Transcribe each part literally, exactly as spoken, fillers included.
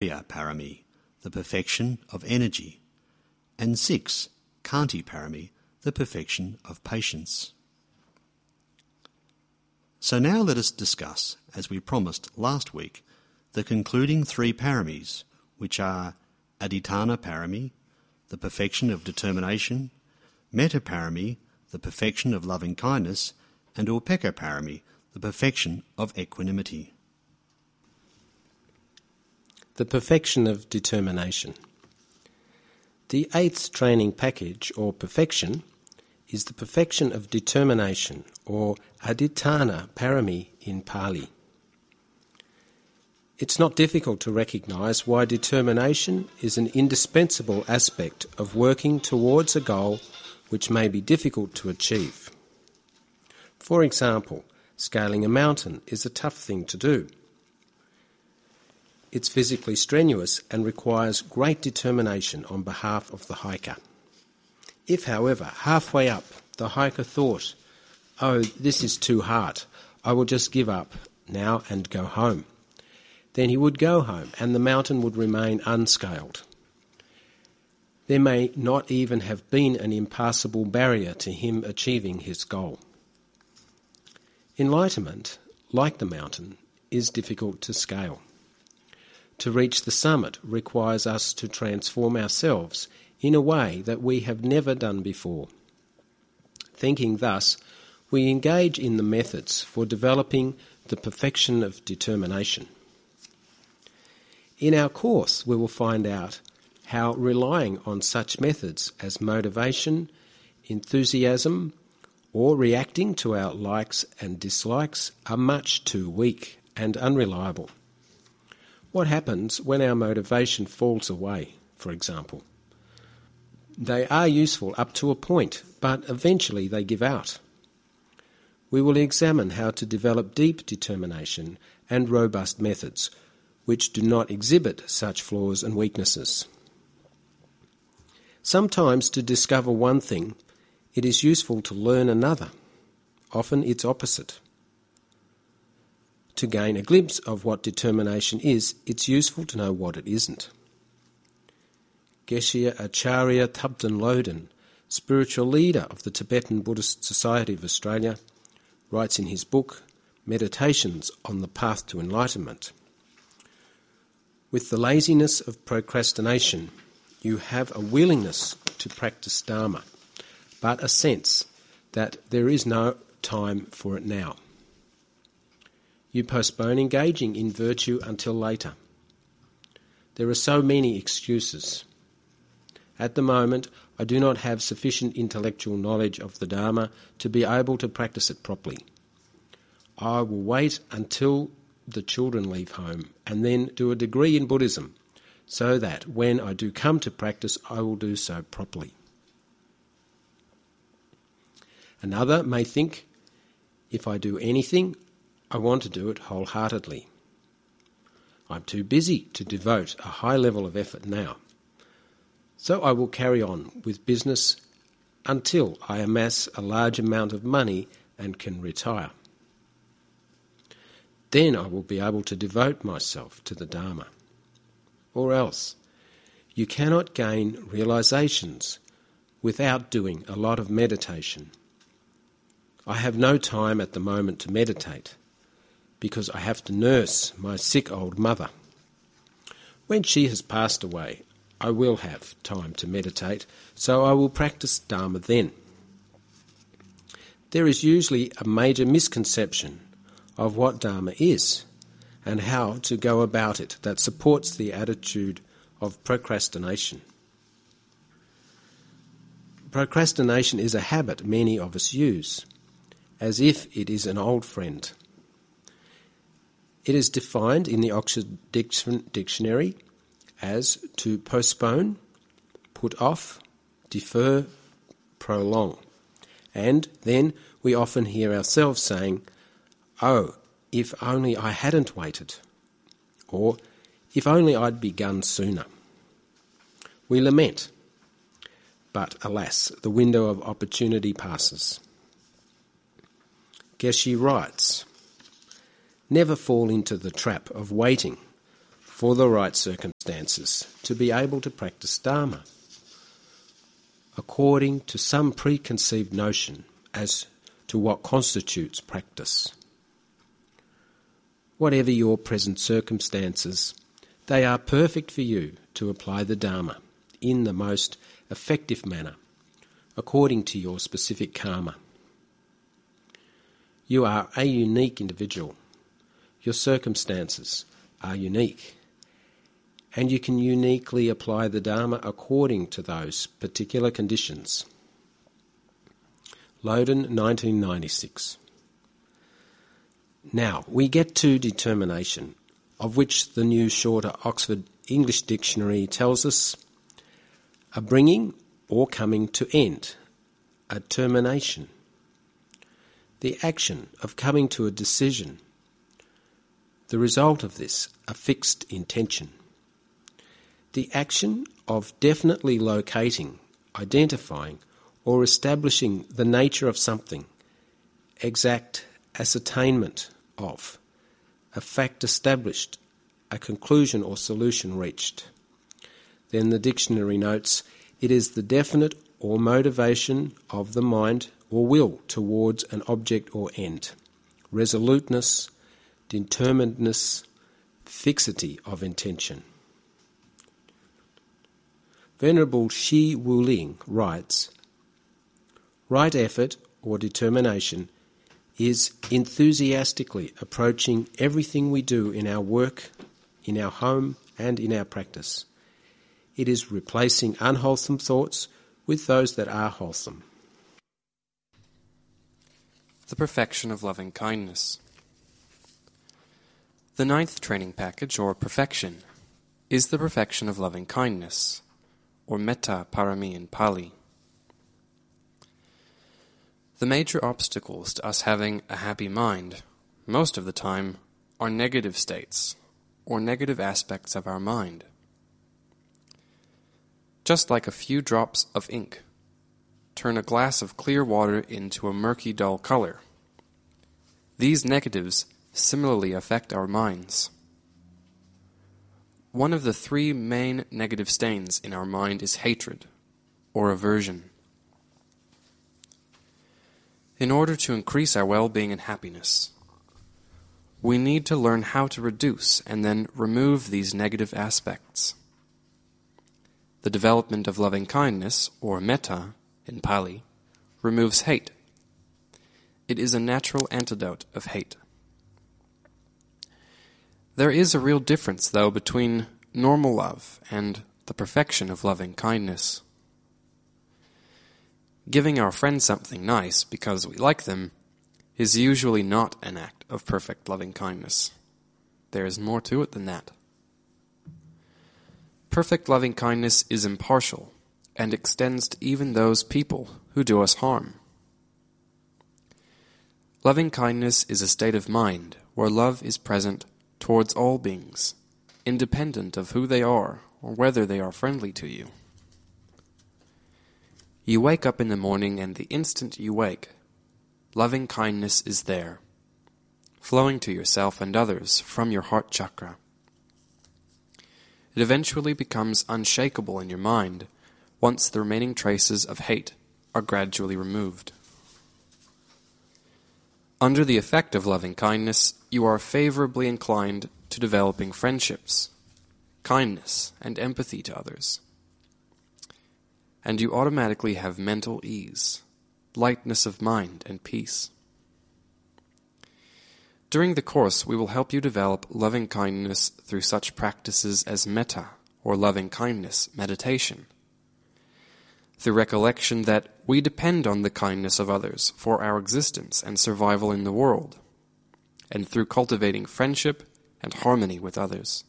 Parami, the perfection of energy, and six, Kanti Parami, the perfection of patience. So now let us discuss, as we promised last week, the concluding three paramis, which are Adhitthana Parami, the perfection of determination, Metta Parami, the perfection of loving kindness, and Upekkha Parami, the perfection of equanimity. The perfection of determination. The eighth training package, or perfection, is the perfection of determination, or Adhitthana Parami in Pali. It's not difficult to recognise why determination is an indispensable aspect of working towards a goal which may be difficult to achieve. For example, scaling a mountain is a tough thing to do. It's physically strenuous and requires great determination on behalf of the hiker. If, however, halfway up the hiker thought, "Oh, this is too hard, I will just give up now and go home," then he would go home and the mountain would remain unscaled. There may not even have been an impassable barrier to him achieving his goal. Enlightenment, like the mountain, is difficult to scale. To reach the summit requires us to transform ourselves in a way that we have never done before. Thinking thus, we engage in the methods for developing the perfection of determination. In our course, we will find out how relying on such methods as motivation, enthusiasm, or reacting to our likes and dislikes are much too weak and unreliable. What happens when our motivation falls away, for example? They are useful up to a point, but eventually they give out. We will examine how to develop deep determination and robust methods, which do not exhibit such flaws and weaknesses. Sometimes to discover one thing, it is useful to learn another, often its opposite. To gain a glimpse of what determination is, it's useful to know what it isn't. Geshe Acharya Thubten Lodin, spiritual leader of the Tibetan Buddhist Society of Australia, writes in his book, Meditations on the Path to Enlightenment, "With the laziness of procrastination, you have a willingness to practice Dharma, but a sense that there is no time for it now. You postpone engaging in virtue until later. There are so many excuses. At the moment, I do not have sufficient intellectual knowledge of the Dharma to be able to practice it properly. I will wait until the children leave home and then do a degree in Buddhism so that when I do come to practice, I will do so properly." Another may think, "If I do anything, I want to do it wholeheartedly. I'm too busy to devote a high level of effort now, so I will carry on with business until I amass a large amount of money and can retire. Then I will be able to devote myself to the Dharma." Or else, you cannot gain realizations without doing a lot of meditation. "I have no time at the moment to meditate because I have to nurse my sick old mother. When she has passed away, I will have time to meditate, so I will practice Dharma then." There is usually a major misconception of what Dharma is and how to go about it that supports the attitude of procrastination. Procrastination is a habit many of us use, as if it is an old friend. It is defined in the Oxford Dictionary as to postpone, put off, defer, prolong. And then we often hear ourselves saying, "Oh, if only I hadn't waited," or "if only I'd begun sooner." We lament, but alas, the window of opportunity passes. Geshe writes, "Never fall into the trap of waiting for the right circumstances to be able to practice Dharma according to some preconceived notion as to what constitutes practice. Whatever your present circumstances, they are perfect for you to apply the Dharma in the most effective manner, according to your specific karma. You are a unique individual. Your circumstances are unique, and you can uniquely apply the Dharma according to those particular conditions. Loden, nineteen ninety-six. Now, we get to determination, of which the new shorter Oxford English Dictionary tells us a bringing or coming to end, a termination, the action of coming to a decision, the result of this, a fixed intention, the action of definitely locating, identifying, or establishing the nature of something, exact ascertainment of, a fact established, a conclusion or solution reached. Then the dictionary notes, it is the definite or motivation of the mind or will towards an object or end, resoluteness, determinedness, fixity of intention. Venerable Shi Wuling writes, right effort or determination is enthusiastically approaching everything we do in our work, in our home, and in our practice. It is replacing unwholesome thoughts with those that are wholesome. The perfection of loving kindness. The ninth training package, or perfection, is the perfection of loving kindness, or metta parami in Pali. The major obstacles to us having a happy mind, most of the time, are negative states, or negative aspects of our mind. Just like a few drops of ink turn a glass of clear water into a murky, dull color, these negatives similarly affect our minds. One of the three main negative stains in our mind is hatred, or aversion. In order to increase our well-being and happiness, we need to learn how to reduce and then remove these negative aspects. The development of loving kindness, or metta in Pali, removes hate. It is a natural antidote of hate. There is a real difference, though, between normal love and the perfection of loving kindness. Giving our friends something nice because we like them is usually not an act of perfect loving kindness. There is more to it than that. Perfect loving kindness is impartial and extends to even those people who do us harm. Loving kindness is a state of mind where love is present towards all beings, independent of who they are or whether they are friendly to you. You wake up in the morning, and the instant you wake, loving kindness is there, flowing to yourself and others from your heart chakra. It eventually becomes unshakable in your mind once the remaining traces of hate are gradually removed. Under the effect of loving kindness, you are favorably inclined to developing friendships, kindness, and empathy to others. And you automatically have mental ease, lightness of mind, and peace. During the course, we will help you develop loving kindness through such practices as metta, or loving kindness meditation, through recollection that we depend on the kindness of others for our existence and survival in the world, and through cultivating friendship and harmony with others.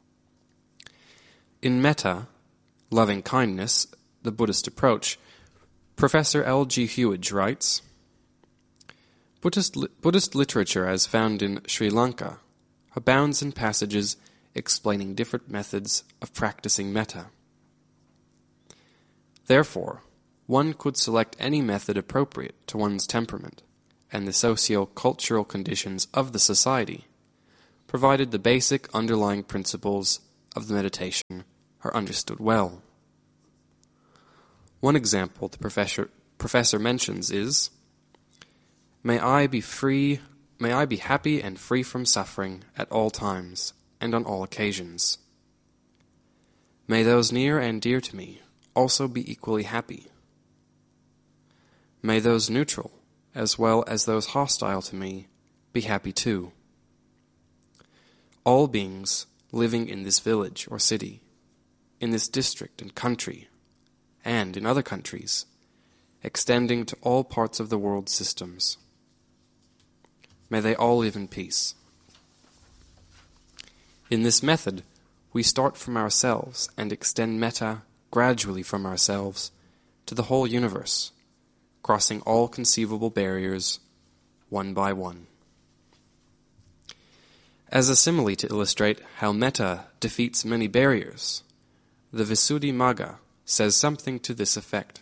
In metta, loving kindness, the Buddhist approach, Professor L G Hewage writes, Buddhist, li- Buddhist literature as found in Sri Lanka abounds in passages explaining different methods of practicing metta. Therefore, one could select any method appropriate to one's temperament and the socio-cultural conditions of the society, provided the basic underlying principles of the meditation are understood well. One example the professor, professor mentions is, May I be free, may I be happy and free from suffering at all times and on all occasions. May those near and dear to me also be equally happy. May those neutral, as well as those hostile to me, be happy too. All beings living in this village or city, in this district and country, and in other countries, extending to all parts of the world systems. May they all live in peace. In this method, we start from ourselves and extend metta gradually from ourselves to the whole universe, crossing all conceivable barriers, one by one. As a simile to illustrate how metta defeats many barriers, the Visuddhimagga says something to this effect.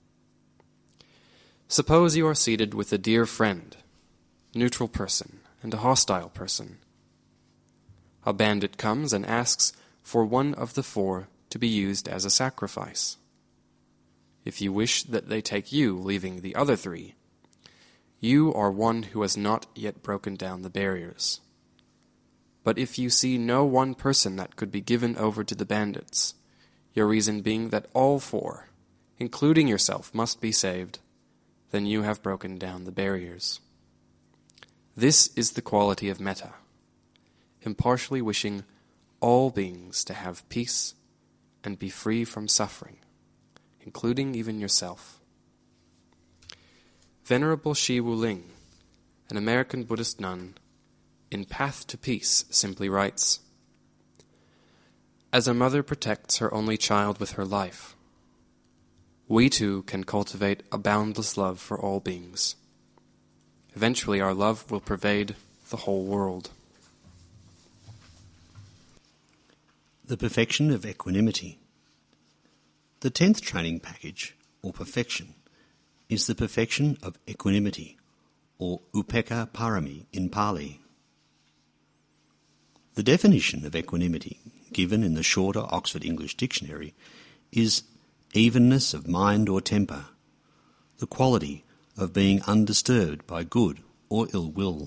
Suppose you are seated with a dear friend, neutral person, and a hostile person. A bandit comes and asks for one of the four to be used as a sacrifice. If you wish that they take you, leaving the other three, you are one who has not yet broken down the barriers. But if you see no one person that could be given over to the bandits, your reason being that all four, including yourself, must be saved, then you have broken down the barriers. This is the quality of metta, impartially wishing all beings to have peace and be free from suffering, including even yourself. Venerable Shi Wuling, an American Buddhist nun, in Path to Peace simply writes, As a mother protects her only child with her life, we too can cultivate a boundless love for all beings. Eventually our love will pervade the whole world. The perfection of equanimity. The tenth training package, or perfection, is the perfection of equanimity, or upekkha parami in Pali. The definition of equanimity, given in the shorter Oxford English Dictionary, is evenness of mind or temper, the quality of being undisturbed by good or ill will.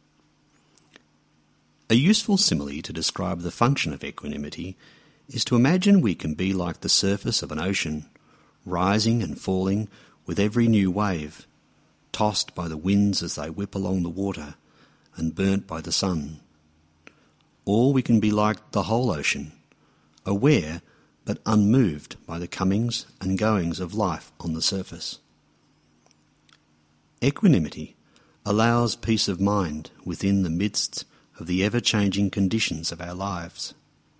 A useful simile to describe the function of equanimity is to imagine we can be like the surface of an ocean, rising and falling with every new wave, tossed by the winds as they whip along the water, and burnt by the sun. Or we can be like the whole ocean, aware but unmoved by the comings and goings of life on the surface. Equanimity allows peace of mind within the midst of the ever-changing conditions of our lives.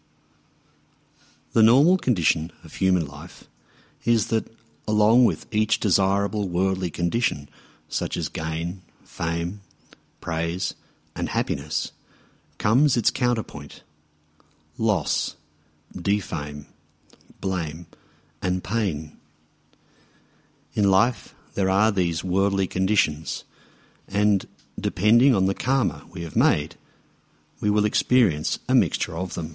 The normal condition of human life is that, along with each desirable worldly condition, such as gain, fame, praise, and happiness, comes its counterpoint: loss, defame, blame, and pain. In life there are these worldly conditions, and depending on the karma we have made, we will experience a mixture of them.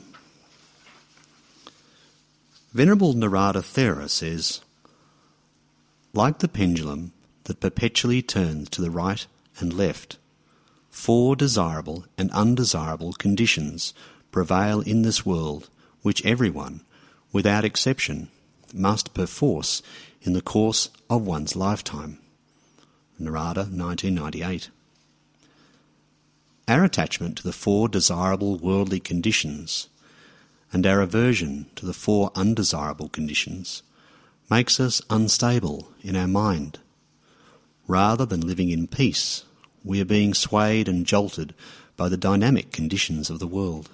Venerable Narada Thera says, like the pendulum that perpetually turns to the right and left, four desirable and undesirable conditions prevail in this world which everyone, without exception, must perforce in the course of one's lifetime. Narada, nineteen ninety-eight. Our attachment to the four desirable worldly conditions and our aversion to the four undesirable conditions makes us unstable in our mind. Rather than living in peace, we are being swayed and jolted by the dynamic conditions of the world.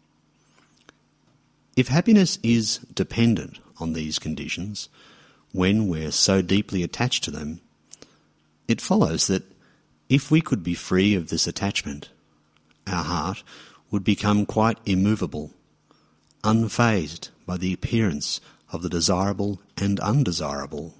If happiness is dependent on these conditions, when we're so deeply attached to them, it follows that if we could be free of this attachment, our heart would become quite immovable, unfazed by the appearance of the desirable and undesirable.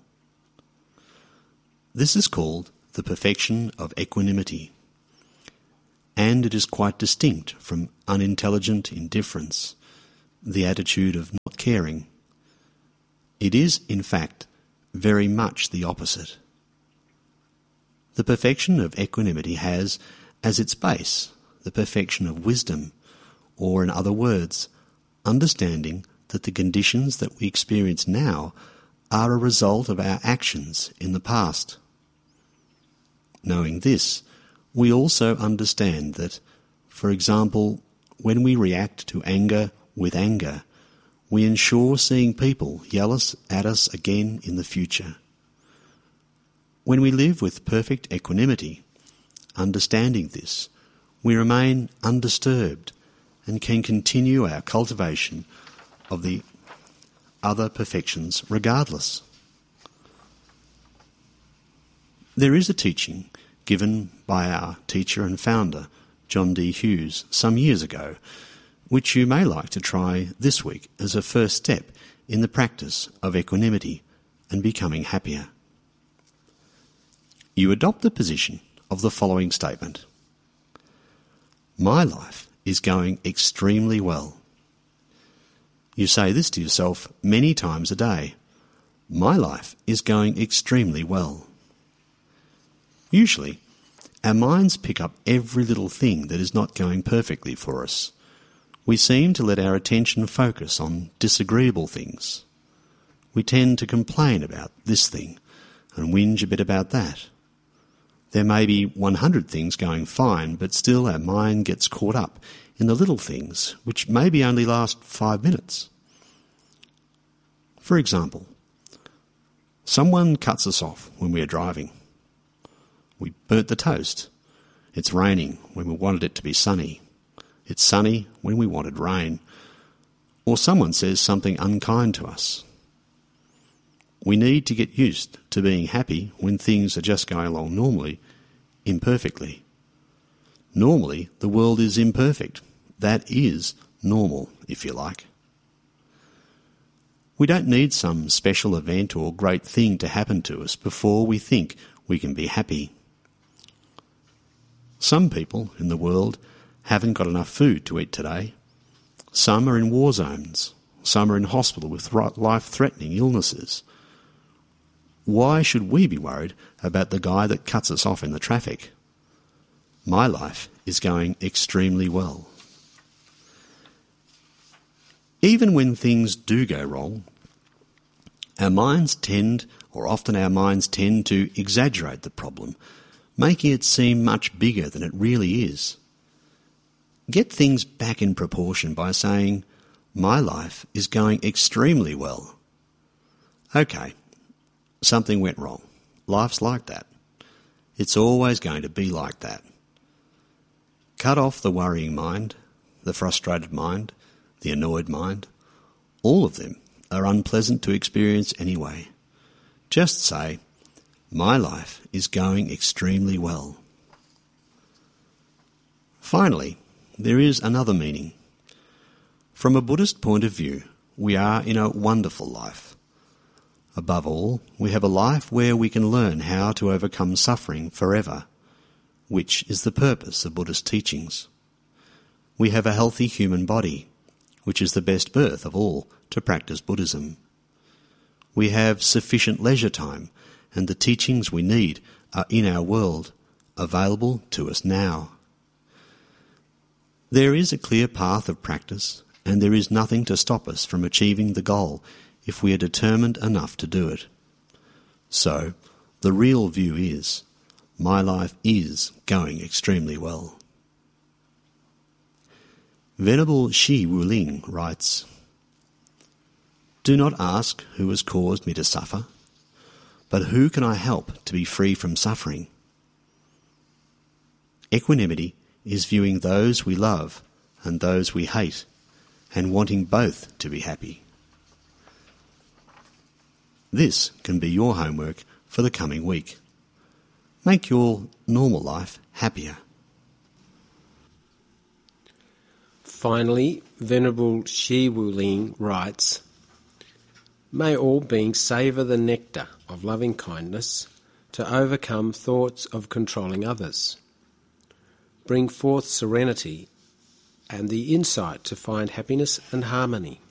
This is called the perfection of equanimity. and it is quite distinct from unintelligent indifference, the attitude of not caring. It is, in fact, very much the opposite. The perfection of equanimity has, as its base, the perfection of wisdom, or in other words, understanding that the conditions that we experience now are a result of our actions in the past. Knowing this, we also understand that, for example, when we react to anger with anger, we ensure seeing people yell us at us again in the future. When we live with perfect equanimity, understanding this, we remain undisturbed and can continue our cultivation of the other perfections regardless. There is a teaching given by our teacher and founder, John D. Hughes, some years ago, which you may like to try this week as a first step in the practice of equanimity and becoming happier. You adopt the position of the following statement: my life is going extremely well. You say this to yourself many times a day. My life is going extremely well. Usually, our minds pick up every little thing that is not going perfectly for us. We seem to let our attention focus on disagreeable things. We tend to complain about this thing and whinge a bit about that. There may be one hundred things going fine, but still our mind gets caught up in the little things, which maybe only last five minutes. For example, someone cuts us off when we are driving. We burnt the toast. It's raining when we wanted it to be sunny. It's sunny when we wanted rain. Or someone says something unkind to us. We need to get used to being happy when things are just going along normally, imperfectly. Normally, the world is imperfect. That is normal, if you like. We don't need some special event or great thing to happen to us before we think we can be happy. Some people in the world haven't got enough food to eat today. Some are in war zones. Some are in hospital with life-threatening illnesses. Why should we be worried about the guy that cuts us off in the traffic? My life is going extremely well. Even when things do go wrong, our minds tend, or often our minds tend to exaggerate the problem, making it seem much bigger than it really is. Get things back in proportion by saying, my life is going extremely well. Okay, something went wrong. Life's like that. It's always going to be like that. Cut off the worrying mind, the frustrated mind, the annoyed mind. All of them are unpleasant to experience anyway. Just say, my life is going extremely well. Finally, there is another meaning. From a Buddhist point of view, we are in a wonderful life. Above all, we have a life where we can learn how to overcome suffering forever, which is the purpose of Buddhist teachings. We have a healthy human body, which is the best birth of all to practice Buddhism. We have sufficient leisure time, and the teachings we need are in our world, available to us now. There is a clear path of practice, and there is nothing to stop us from achieving the goal if we are determined enough to do it. So, the real view is, my life is going extremely well. Venerable Shi Wuling writes, do not ask who has caused me to suffer, but who can I help to be free from suffering? Equanimity is viewing those we love and those we hate, and wanting both to be happy. This can be your homework for the coming week. Make your normal life happier. Finally, Venerable Shi Wuling writes, may all beings savour the nectar of loving kindness to overcome thoughts of controlling others. bring forth serenity and the insight to find happiness and harmony.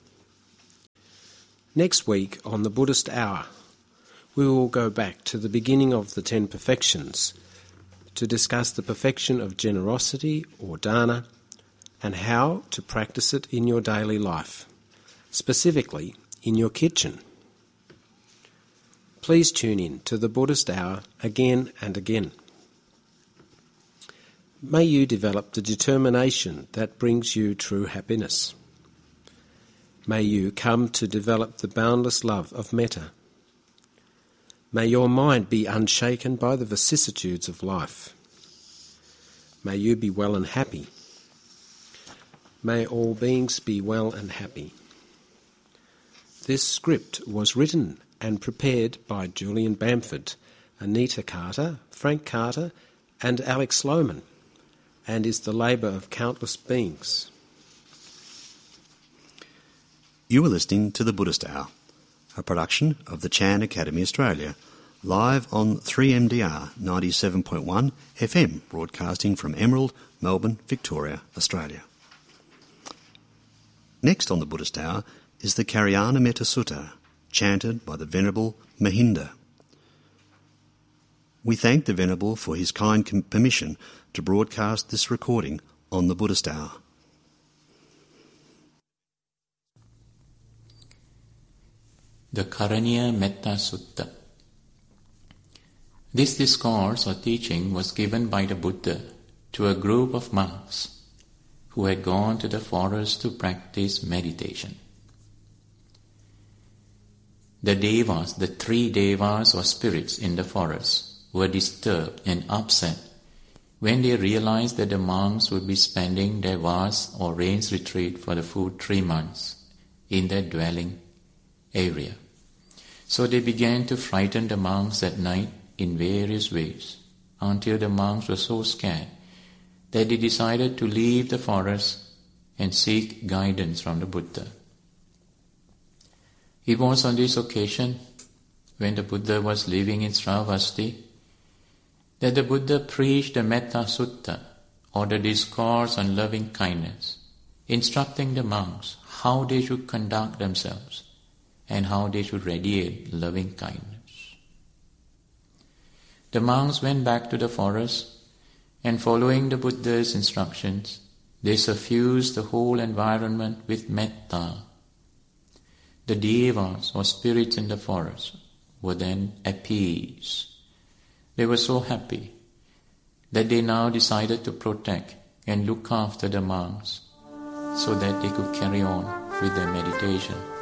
Next week on the Buddhist Hour, we will go back to the beginning of the Ten Perfections to discuss the perfection of generosity or dana and how to practice it in your daily life, specifically in your kitchen. Please tune in to the Buddhist Hour again and again. May you develop the determination that brings you true happiness. May you come to develop the boundless love of metta. May your mind be unshaken by the vicissitudes of life. May you be well and happy. May all beings be well and happy. This script was written and prepared by Julian Bamford, Anita Carter, Frank Carter and Alex Sloman, and is the labour of countless beings. You are listening to the Buddhist Hour, a production of the Chan Academy Australia, live on three M D R ninety-seven point one F M, broadcasting from Emerald, Melbourne, Victoria, Australia. Next on the Buddhist Hour is the Karyana Metta Sutta, chanted by the Venerable Mahinda. We thank the Venerable for his kind com- permission to broadcast this recording on the Buddhist Hour. The Karaniya Metta Sutta. This discourse or teaching was given by the Buddha to a group of monks who had gone to the forest to practice meditation. The devas, the three devas or spirits in the forest, were disturbed and upset when they realized that the monks would be spending their vas or rains retreat for the full three months in their dwelling area. So they began to frighten the monks at night in various ways, until the monks were so scared that they decided to leave the forest and seek guidance from the Buddha. It was on this occasion, when the Buddha was living in Sravasti, that the Buddha preached the Metta Sutta, or the discourse on loving kindness, instructing the monks how they should conduct themselves and how they should radiate loving kindness. The monks went back to the forest, and following the Buddha's instructions, they suffused the whole environment with metta. The devas or spirits in the forest were then appeased. They were so happy that they now decided to protect and look after the monks so that they could carry on with their meditation.